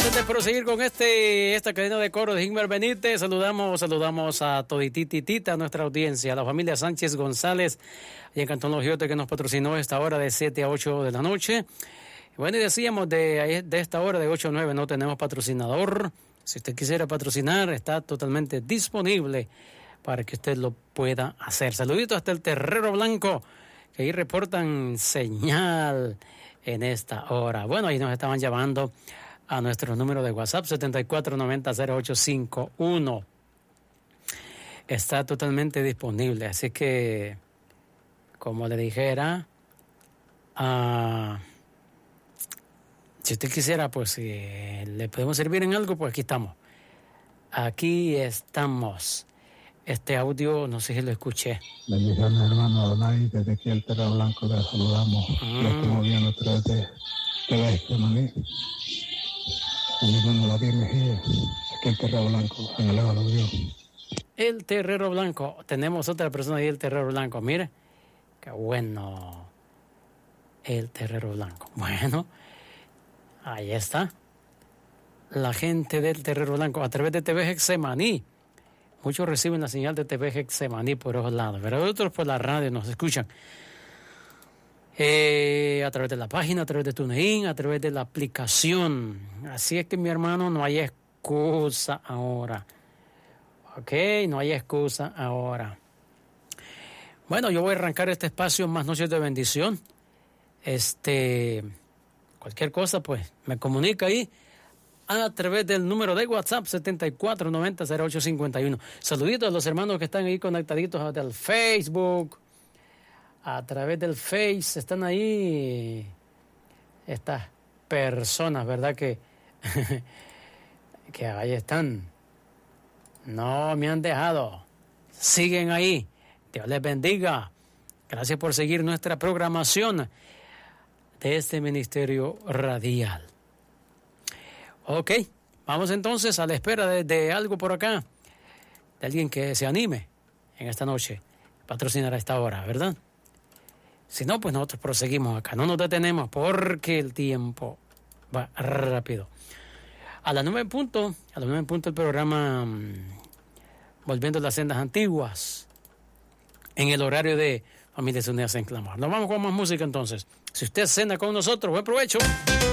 Antes de proseguir con esta cadena de coro de Gilmer Benítez, saludamos a todititita, a nuestra audiencia, a la familia Sánchez González y en Cantón Los Giotes, que nos patrocinó esta hora de 7 a 8 de la noche. Bueno, y decíamos de esta hora de 8 a 9 no tenemos patrocinador. Si usted quisiera patrocinar, está totalmente disponible para que usted lo pueda hacer. Saluditos hasta el Terrero Blanco, que ahí reportan señal en esta hora. Bueno, ahí nos estaban llamando a nuestro número de WhatsApp 74900851. Está totalmente disponible, así que, como le dijera, si usted quisiera, pues si le podemos servir en algo, pues aquí estamos. Aquí estamos. Este audio, no sé si lo escuché. Bendiciones, hermano Donay, desde aquí el Terrero Blanco le saludamos. Lo estamos viendo a través de TV Semaní. Mi hermano David Mejía, aquí el Terrero Blanco, en el Eva de Dios. El Terrero Blanco. Tenemos otra persona ahí, el Terrero Blanco. Mire, qué bueno. El Terrero Blanco. Bueno, ahí está. La gente del Terrero Blanco a través de TV Hexemaní. Muchos reciben la señal de TV Hexemaní por esos lados, pero otros por la radio nos escuchan. A través de la página, a través de TuneIn, a través de la aplicación. Así es que, mi hermano, no hay excusa ahora. Ok, no hay excusa ahora. Bueno, yo voy a arrancar este espacio Más Noches de Bendición. Cualquier cosa, pues, me comunica ahí a través del número de WhatsApp 74900851. Saluditos a los hermanos que están ahí conectaditos del Facebook. A través del Face están ahí estas personas, ¿verdad? Que ahí están. No me han dejado. Siguen ahí. Dios les bendiga. Gracias por seguir nuestra programación de este ministerio radial. Ok, vamos entonces a la espera de algo por acá, de alguien que se anime en esta noche, patrocinar a esta hora, ¿verdad? Si no, pues nosotros proseguimos acá, no nos detenemos porque el tiempo va rápido. A las 9 en punto el programa Volviendo a las Sendas Antiguas, en el horario de Familias Unidas en Clamor. Nos vamos con más música entonces. Si usted cena con nosotros, buen provecho.